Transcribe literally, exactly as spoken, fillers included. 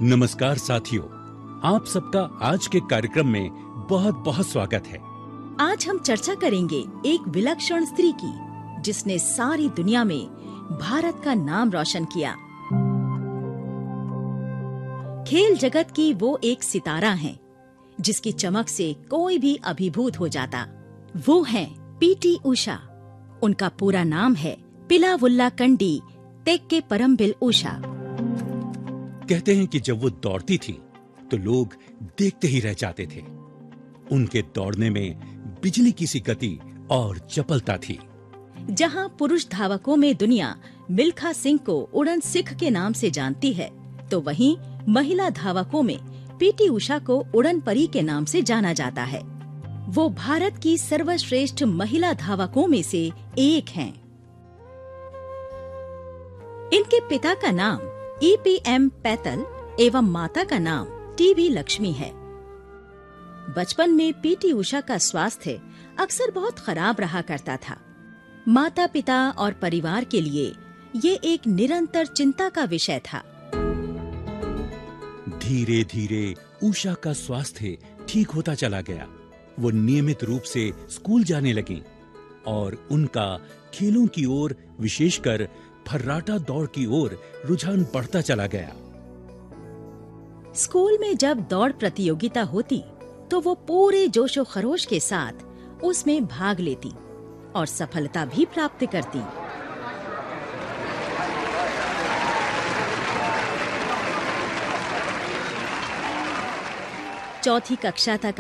नमस्कार साथियों, आप सबका आज के कार्यक्रम में बहुत बहुत स्वागत है। आज हम चर्चा करेंगे एक विलक्षण स्त्री की, जिसने सारी दुनिया में भारत का नाम रोशन किया। खेल जगत की वो एक सितारा हैं, जिसकी चमक से कोई भी अभिभूत हो जाता। वो हैं पीटी उषा। उनका पूरा नाम है पिलावुल्ला कंडी तेक्के परम्बिल उषा। कहते हैं कि जब वो दौड़ती थी तो लोग देखते ही रह जाते थे। उनके दौड़ने में बिजली की सी गति और चपलता थी। जहां पुरुष धावकों में दुनिया मिल्खा सिंह को उड़न सिख के नाम से जानती है, तो वहीं महिला धावकों में पीटी उषा को उड़न परी के नाम से जाना जाता है। वो भारत की सर्वश्रेष्ठ महिला धावकों में से एक हैं। इनके पिता का नाम ई पी एम पैतल एवं माता का नाम टी वी लक्ष्मी है। बचपन में पीटी उषा का स्वास्थ्य अक्सर बहुत खराब रहा करता था। माता पिता और परिवार के लिए ये एक निरंतर चिंता का विषय था। धीरे धीरे उषा का स्वास्थ्य ठीक होता चला गया। वो नियमित रूप से स्कूल जाने लगी और उनका खेलों की ओर, विशेषकर फर्राटा दौड़ की ओर रुझान बढ़ता चला गया। स्कूल में जब दौड़ प्रतियोगिता होती तो वो पूरे जोशो खरोश के साथ उसमें भाग लेती और सफलता भी प्राप्त करती। चौथी कक्षा तक